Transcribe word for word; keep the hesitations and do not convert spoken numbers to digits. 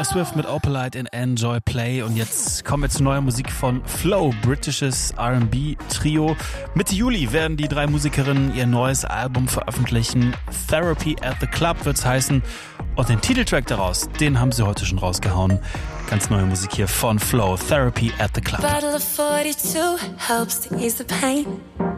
Taylor Swift mit Opalite in Enjoy Play. Und jetzt kommen wir zu neuer Musik von Flow, britisches R and B-Trio. Mitte Juli werden die drei Musikerinnen ihr neues Album veröffentlichen. Therapy at the Club wird's heißen. Und den Titeltrack daraus, den haben sie heute schon rausgehauen. Ganz neue Musik hier von Flow, Therapy at the Club. Bottle of forty-two helps to ease the pain.